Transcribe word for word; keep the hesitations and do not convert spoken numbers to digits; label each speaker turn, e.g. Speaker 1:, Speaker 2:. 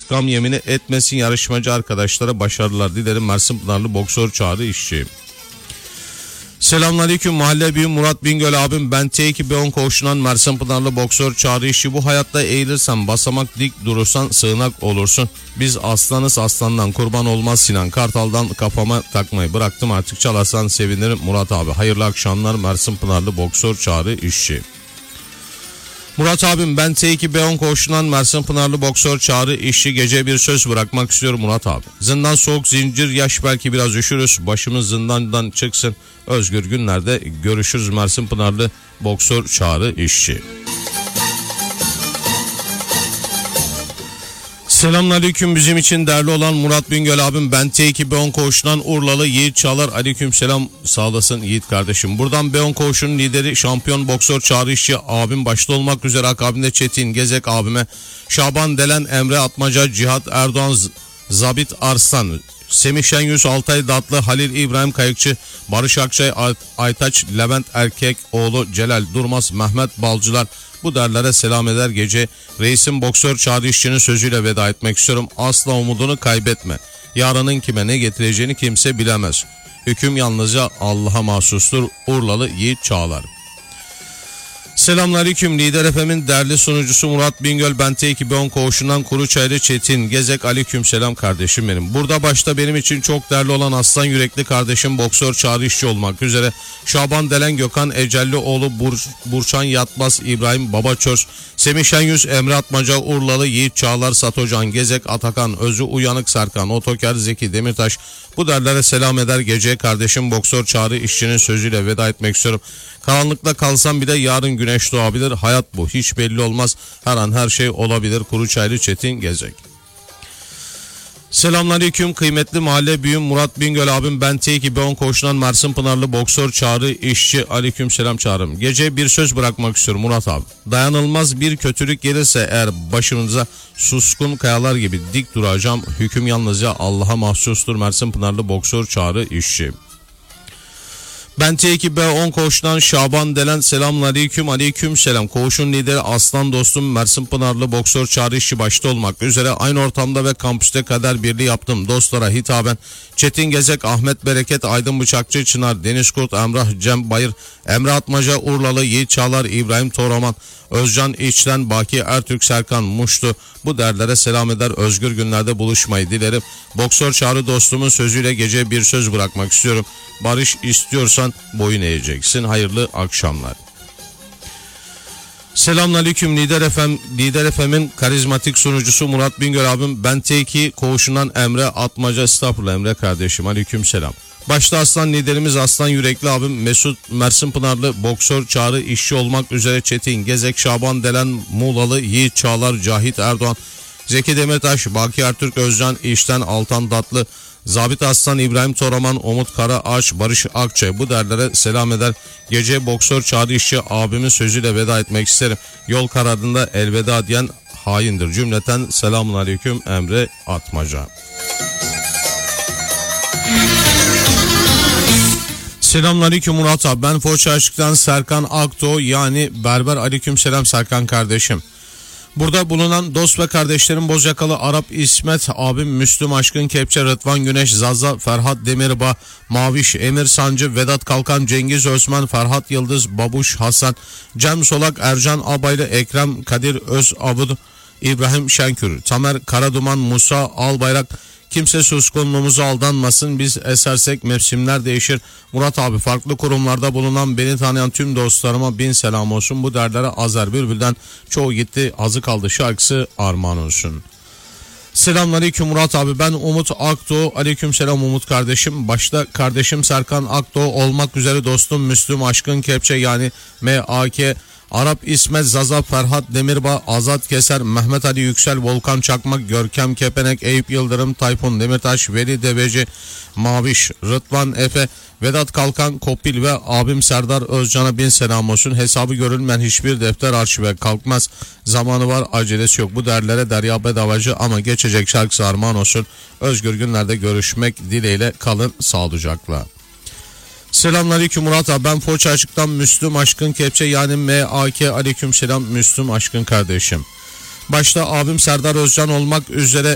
Speaker 1: İntikam yemini etmesin. Yarışmacı arkadaşlara başarılar dilerim. Mersin Pınarlı boksör Çağrı İşçi. Selamünaleyküm mahalle büyüğüm Murat Bingöl abim, ben T iki B on koğuşundan Mersin Pınarlı boksör Çağrı İşçi. Bu hayatta eğilirsen basamak, dik durursan sığınak olursun. Biz aslanız, aslandan kurban olmaz Sinan. Kartal'dan kafama takmayı bıraktım, artık çalarsan sevinirim Murat abi. Hayırlı akşamlar Mersin Pınarlı boksör Çağrı İşçi. Murat abim, ben T iki B on koğuşundan Mersin Pınarlı boksör Çağrı İşçi. Gece bir söz bırakmak istiyorum Murat abi. Zindan soğuk, zincir yaş, belki biraz üşürüz. Başımız zindandan çıksın. Özgür günlerde görüşürüz Mersin Pınarlı boksör Çağrı İşçi. Selamünaleyküm bizim için değerli olan Murat Bingöl abim, ben T iki B on koğuşundan Urlalı Yiğit Çağlar. Aleykümselam, sağ olasın Yiğit kardeşim. Buradan B on koğuşunun lideri şampiyon boksör Çağrı İşçi abim başta olmak üzere akabinde Çetin Gezek abime, Şaban Delen, Emre Atmaca, Cihat Erdoğan, Zabit Arslan, Semih Şenyüz, Altay Datlı, Halil İbrahim Kayıkçı, Barış Akçay, Aytaç, Levent Erkek oğlu, Celal Durmaz, Mehmet Balcılar, bu derlere selam eder. Gece reisim boksör Çağrı İşçi'nin sözüyle veda etmek istiyorum. Asla umudunu kaybetme. Yarının kime ne getireceğini kimse bilemez. Hüküm yalnızca Allah'a mahsustur. Urlalı Yiğit Çağlar. Selamünaleyküm Lider F M'in değerli sunucusu Murat Bingöl, ben T iki B on koğuşundan Kuruçaylı Çetin Gezek. Aleykümselam kardeşim benim. Burada başta benim için çok değerli olan aslan yürekli kardeşim boksör Çağrı İşçi olmak üzere Şaban Delen, Gökhan Ecellioğlu, Bur Burçan Yatmaz, İbrahim Babaçöz, Semih Şenyüz, Emre Atmaca, Urlalı Yiğit Çağlar, Satocan Gezek, Atakan Özü, Uyanık Serkan, Otoker Zeki Demirtaş, bu derlere selam eder. Gece kardeşim boksör Çağrı İşçi'nin sözüyle veda etmek istiyorum. Karanlıkta kalsam bile yarın güneş doğabilir. Hayat bu, hiç belli olmaz. Her an her şey olabilir. Kuruçaylı Çetin Gezek. Selamünaleyküm kıymetli mahalle büyüğüm Murat Bingöl abim, ben T iki B on koğuşundan Mersin Pınarlı boksör Çağrı İşçi. Aleykümselam Çağrım. Gece bir söz bırakmak istiyorum Murat abi. Dayanılmaz bir kötülük gelirse eğer başımıza, suskun kayalar gibi dik duracağım. Hüküm yalnızca Allah'a mahsustur. Mersin Pınarlı boksör Çağrı İşçi. Ben T iki B on koğuşundan Şaban Delen, selamünaleyküm. Aleykümselam. Koğuşun lideri aslan dostum Mersin Pınarlı boksör Çağrı İşçi başta olmak üzere aynı ortamda ve kampüste kader birliği yaptım. Dostlara hitaben Çetin Gezek, Ahmet Bereket, Aydın Bıçakçı, Çınar Denizkurt, Emrah Cem Bayır, Emre Atmaca, Urlalı Yiğit Çağlar, İbrahim Toraman, Özcan İçten, Baki Ertürk, Serkan Muştu, bu derlere selam eder. Özgür günlerde buluşmayı dilerim. Boksör Çağrı dostumun sözüyle gece bir söz bırakmak istiyorum. Barış istiyorsan boyun eğeceksin. Hayırlı akşamlar. Selamünaleyküm Lider F M, Lider F M'in karizmatik sunucusu Murat Bingöl abim, ben T iki koğuşundan Emre Atmaca. Estağfurullah Emre kardeşim, aleykümselam. Başta aslan liderimiz aslan yürekli abim Mesut, Mersin Pınarlı boksör Çağrı İşçi olmak üzere Çetin Gezek, Şaban Delen, Muğlalı Yiğit Çağlar, Cahit Erdoğan, Zeki Demirtaş, Baki Ertürk, Özcan İşten, Altan Datlı, Zabit Aslan, İbrahim Toraman, Umut Karaağaç, Barış Akçay, bu derlere selam eder. Gece boksör Çağrı İşçi abimin sözüyle veda etmek isterim. Yol kararında elveda diyen haindir. Cümleten selamun aleyküm Emre Atmaca. Selamünaleyküm Murat abi, ben Foça Aşık'tan Serkan Akto, yani berber. Aleykümselam Serkan kardeşim. Burada bulunan dost ve kardeşlerim Bozyakalı Arap İsmet abim, Müslüm Aşkın Kepçe, Rıdvan Güneş, Zaza, Ferhat Demirbağ, Maviş, Emir Sancı, Vedat Kalkan, Cengiz Özmen, Ferhat Yıldız, Babuş Hasan, Cem Solak, Ercan Abaylı, Ekrem Kadir Özabud, İbrahim Şenkür, Tamer Karaduman, Musa Albayrak. Kimse suskunluğumuza aldanmasın, biz esersek mevsimler değişir. Murat abi, farklı kurumlarda bulunan beni tanıyan tüm dostlarıma bin selam olsun. Bu derlere Azer Bülbül'den çoğu gitti azı kaldı şarkısı armağan olsun. Selamünaleyküm Murat abi, ben Umut Akdoğu. Aleykümselam Umut kardeşim. Başta kardeşim Serkan Akdoğu olmak üzere dostum Müslüm Aşkın Kepçe, yani M A K, Arap İsmet, Zaza, Ferhat Demirbağ, Azat Keser, Mehmet Ali Yüksel, Volkan Çakmak, Görkem Kepenek, Eyüp Yıldırım, Tayfun Demirtaş, Veli Deveci, Maviş, Rıdvan Efe, Vedat Kalkan, Kopil ve abim Serdar Özcan'a bin selam olsun. Hesabı görülmeyen hiçbir defter arşive kalkmaz. Zamanı var, acelesi yok. Bu derlere derya bedavacı ama geçecek şarkısı armağan olsun. Özgür günlerde görüşmek dileğiyle, kalın sağlıcakla. Selamünaleyküm Murat abi, ben Foça Aşık'tan Müslüm Aşkın Kepçe, yani M A K. Aleykümselam Müslüm Aşkın kardeşim. Başta abim Serdar Özcan olmak üzere